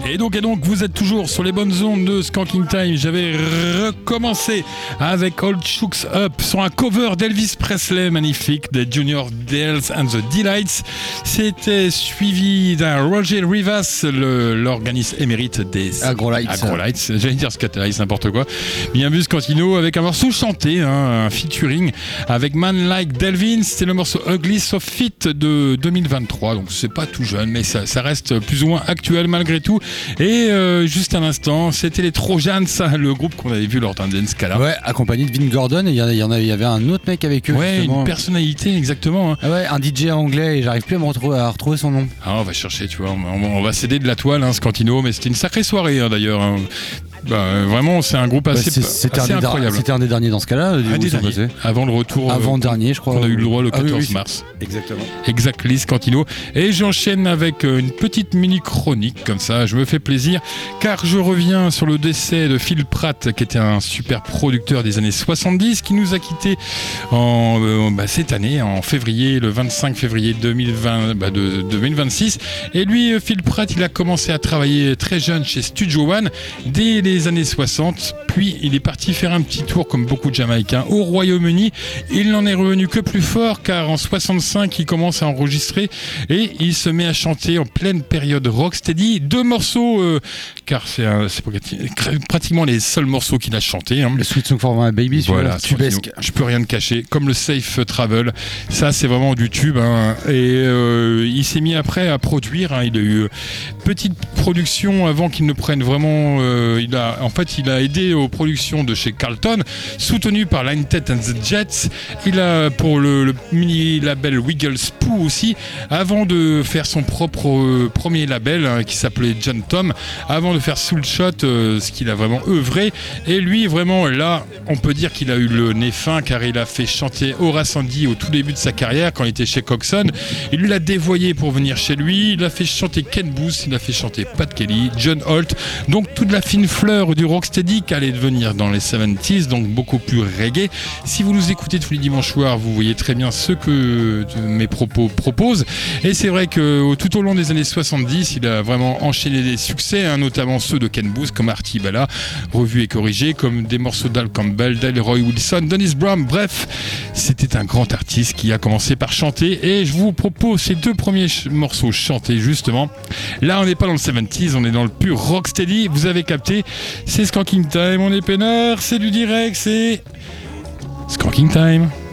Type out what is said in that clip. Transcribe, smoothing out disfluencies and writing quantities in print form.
Et donc, vous êtes toujours sur les bonnes ondes de Skanking Time. J'avais recommencé avec Old Shooks Up sur un cover d'Elvis Presley magnifique des Junior Dales and the Delights. C'était suivi d'un Roger Rivas, l'organiste émérite des Agro-Lights. J'allais dire Scatalites, n'importe quoi. Bien vu Scantino avec un morceau chanté, un featuring avec Man Like Delvin. C'était le morceau Ugly So Fit de 2023. Donc c'est pas tout jeune, mais ça reste plus ou moins actuel malgré tout. Et juste un instant, c'était les Trojans, le groupe qu'on avait vu lors d'un Dance Scala. Ouais, accompagné de Vin Gordon, et il y avait un autre mec avec eux. Ouais, justement. une personnalité, exactement. Ah ouais, un DJ anglais, et j'arrive plus à retrouver son nom. Ah, on va chercher, tu vois, on va céder de la toile, Scantino, mais c'était une sacrée soirée d'ailleurs. Vraiment, c'est un groupe assez incroyable. C'était un des derniers dans ce cas-là. Avant le retour. Avant-dernier, je crois. On a eu le droit le 14 mars. Exactement. Exactly, Scantino. Et j'enchaîne avec une petite mini-chronique, comme ça, je me fais plaisir, car je reviens sur le décès de Phil Pratt, qui était un super producteur des années 70, qui nous a quittés cette année, en février, le 25 février 2026. Et lui, Phil Pratt, il a commencé à travailler très jeune chez Studio One, dès les années 60, puis il est parti faire un petit tour comme beaucoup de Jamaïcains au Royaume-Uni. Il n'en est revenu que plus fort car en 65 il commence à enregistrer et il se met à chanter en pleine période rocksteady 2 morceaux car c'est pratiquement les seuls morceaux qu'il a chantés. Le Sweet Song for My Baby, voilà, tubesque. Je peux rien te cacher, comme le Safe Travel, ça c'est vraiment du tube et il s'est mis après à produire. Il a eu petite production avant qu'il ne prenne vraiment. Il a aidé aux productions de chez Carlton, soutenu par Line Tet and the Jets. Il a pour le mini label Wiggle Spoo aussi, avant de faire son propre premier label qui s'appelait John Tom, avant de faire Soul Shot, ce qu'il a vraiment œuvré. Et lui, vraiment, là, on peut dire qu'il a eu le nez fin car il a fait chanter Horace Andy au tout début de sa carrière quand il était chez Coxon. Il lui l'a dévoyé pour venir chez lui. Il a fait chanter Ken Booth, il a fait chanter Pat Kelly, John Holt. Donc toute la fine fleur du rocksteady qui allait devenir dans les 70s, donc beaucoup plus reggae. Si vous nous écoutez tous les dimanches soirs, vous voyez très bien ce que mes propos proposent. Et c'est vrai que tout au long des années 70, il a vraiment enchaîné des succès, notamment ceux de Ken Booth comme Artie Balla, revus et corrigés, comme des morceaux d'Al Campbell, Delroy Wilson, Dennis Brown. Bref, c'était un grand artiste qui a commencé par chanter et je vous propose ces 2 premiers morceaux chantés justement. Là, on n'est pas dans le 70s, on est dans le pur rocksteady. Vous avez capté, c'est Skanking Time, on est peinard, c'est du direct, c'est Skanking Time.